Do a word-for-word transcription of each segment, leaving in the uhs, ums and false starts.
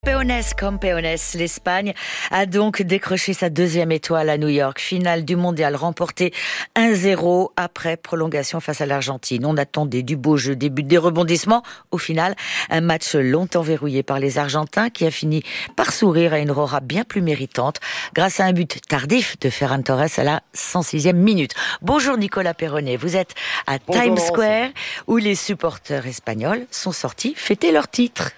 Campeones, Campeones, l'Espagne a donc décroché sa deuxième étoile à New York. Finale du mondial remportée un zéro après prolongation face à l'Argentine. On attendait du beau jeu, des buts, des rebondissements. Au final, un match longtemps verrouillé par les Argentins qui a fini par sourire à une Aurora bien plus méritante grâce à un but tardif de Ferran Torres à la cent sixième minute. Bonjour Nicolas Perronnet, vous êtes à Bonjour Times Laurence. Square où les supporters espagnols sont sortis fêter leur titre.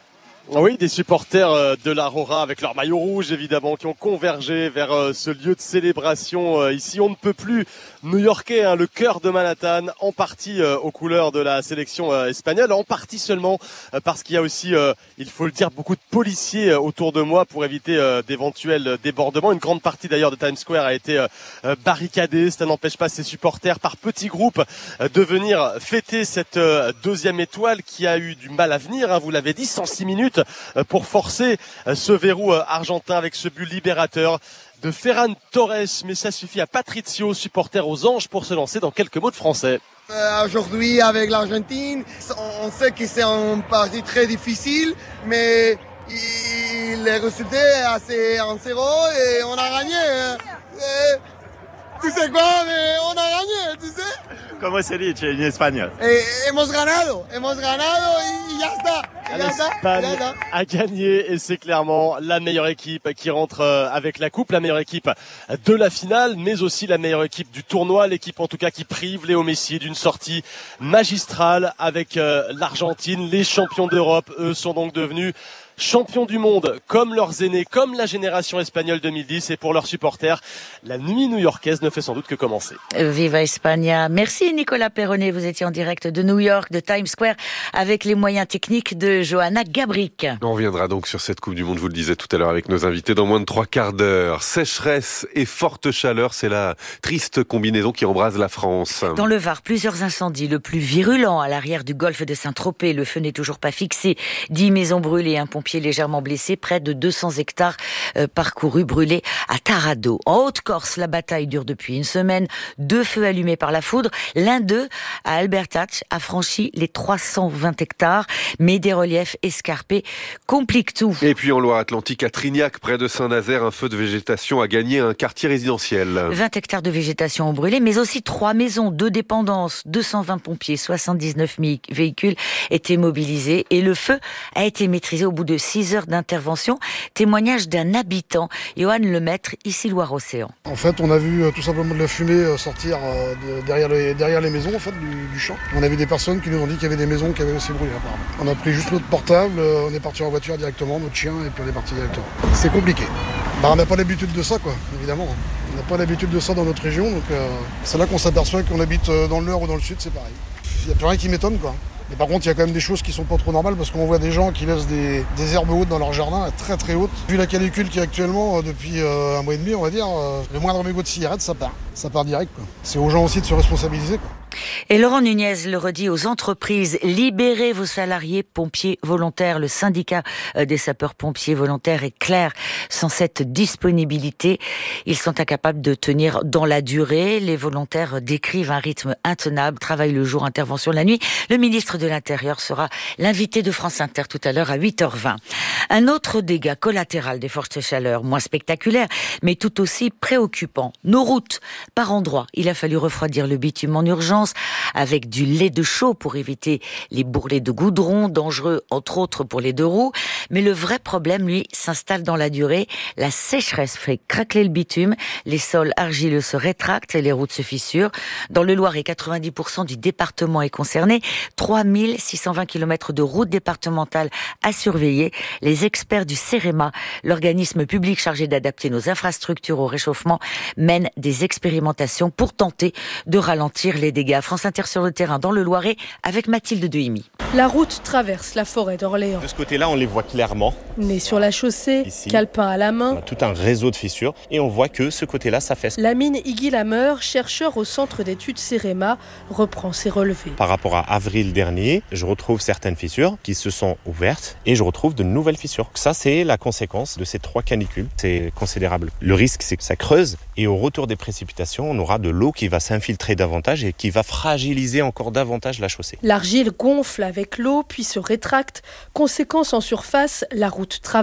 Oui, des supporters de l'Aurora avec leur maillot rouge évidemment qui ont convergé vers ce lieu de célébration. Ici, on ne peut plus new-yorkais, hein, le cœur de Manhattan, en partie aux couleurs de la sélection espagnole, en partie seulement parce qu'il y a aussi, il faut le dire, beaucoup de policiers autour de moi pour éviter d'éventuels débordements. Une grande partie d'ailleurs de Times Square a été barricadée. Ça n'empêche pas ces supporters par petits groupes de venir fêter cette deuxième étoile qui a eu du mal à venir, hein, vous l'avez dit, cent six minutes pour forcer ce verrou argentin avec ce but libérateur de Ferran Torres. Mais ça suffit à Patricio, supporter aux Anges, pour se lancer dans quelques mots de français. Euh, aujourd'hui avec l'Argentine, on sait que c'est une partie très difficile, mais il, le résultat est assez en zéro et on a gagné. Et, tu sais quoi, mais on a gagné, tu sais. ¿Cómo se dice en español? Eh, hemos ganado, hemos ganado y ya está. L'Espagne a gagné et c'est clairement la meilleure équipe qui rentre avec la coupe, la meilleure équipe de la finale, mais aussi la meilleure équipe du tournoi, l'équipe en tout cas qui prive Léo Messi d'une sortie magistrale avec l'Argentine. Les champions d'Europe, eux, sont donc devenus champions du monde comme leurs aînés, comme la génération espagnole deux mille dix, et pour leurs supporters, la nuit new-yorkaise ne fait sans doute que commencer. Viva España. Merci Nicolas Perronnet, vous étiez en direct de New York, de Times Square, avec les moyens techniques de Johanna Gabrick. On reviendra donc sur cette Coupe du Monde, vous le disiez tout à l'heure avec nos invités, dans moins de trois quarts d'heure. Sécheresse et forte chaleur, c'est la triste combinaison qui embrase la France. Dans le Var, plusieurs incendies, le plus virulent à l'arrière du golfe de Saint-Tropez. Le feu n'est toujours pas fixé. Dix maisons brûlées, un pompier légèrement blessé, près de deux cents hectares euh, parcourus, brûlés à Taradot. En Haute-Corse, la bataille dure depuis une semaine. Deux feux allumés par la foudre. L'un d'eux, à Albertach, a franchi les trois cent vingt hectares, mais des reliefs escarpés compliquent tout. Et puis en Loire-Atlantique, à Trignac, près de Saint-Nazaire, un feu de végétation a gagné un quartier résidentiel. vingt hectares de végétation ont brûlé, mais aussi trois maisons, deux dépendances, deux cent vingt pompiers, soixante-dix-neuf véhicules étaient mobilisés et le feu a été maîtrisé au bout de six heures d'intervention. Témoignage d'un habitant, Johan Lemaître, ici Loire-Océan. En fait, on a vu euh, tout simplement de la fumée euh, sortir euh, de, derrière, les, derrière les maisons en fait, du, du champ. On a vu des personnes qui nous ont dit qu'il y avait des maisons qui avaient aussi brûlé apparemment. On a pris juste notre portable, euh, on est parti en voiture directement, notre chien, et puis on est parti directement. C'est compliqué. Bah, on n'a pas l'habitude de ça, quoi, évidemment. On n'a pas l'habitude de ça dans notre région, donc euh, c'est là qu'on s'aperçoit qu'on habite dans le nord ou dans le sud, c'est pareil. Il n'y a plus rien qui m'étonne, quoi. Mais par contre, il y a quand même des choses qui sont pas trop normales parce qu'on voit des gens qui laissent des, des herbes hautes dans leur jardin, très très hautes. Vu la canicule qui est actuellement, depuis euh, un mois et demi, on va dire, euh, le moindre mégot de cigarette, ça part. Ça part direct, quoi. C'est aux gens aussi de se responsabiliser, quoi. Et Laurent Nunez le redit aux entreprises, libérez vos salariés pompiers volontaires. Le syndicat des sapeurs-pompiers volontaires est clair. Sans cette disponibilité, ils sont incapables de tenir dans la durée. Les volontaires décrivent un rythme intenable, travail le jour, intervention la nuit. Le ministre de l'Intérieur sera l'invité de France Inter tout à l'heure à huit heures vingt. Un autre dégât collatéral des fortes chaleurs, moins spectaculaire, mais tout aussi préoccupant. Nos routes, par endroits, il a fallu refroidir le bitume en urgence, avec du lait de chaux pour éviter les bourrelets de goudron, dangereux entre autres pour les deux roues. Mais le vrai problème, lui, s'installe dans la durée. La sécheresse fait craquer le bitume, les sols argileux se rétractent et les routes se fissurent. Dans le Loiret, quatre-vingt-dix pour cent du département est concerné. trois mille six cent vingt kilomètres de routes départementales à surveiller. Les experts du CEREMA, l'organisme public chargé d'adapter nos infrastructures au réchauffement, mènent des expérimentations pour tenter de ralentir les dégâts. France Inter sur le terrain dans le Loiret avec Mathilde Dehimi. La route traverse la forêt d'Orléans. De ce côté-là, on les voit clairement. Mais sur la chaussée, Ici, calepin à la main, on a tout un réseau de fissures et on voit que ce côté-là s'affaisse. Lamine Iggy-Lammer, chercheur au centre d'études CEREMA, reprend ses relevés. Par rapport à avril dernier, je retrouve certaines fissures qui se sont ouvertes et je retrouve de nouvelles fissures. Ça, c'est la conséquence de ces trois canicules. C'est considérable. Le risque, c'est que ça creuse et au retour des précipitations, on aura de l'eau qui va s'infiltrer davantage et qui va fragiliser encore davantage la chaussée. L'argile gonfle avec l'eau, puis se rétracte. Conséquence en surface, la route traverse.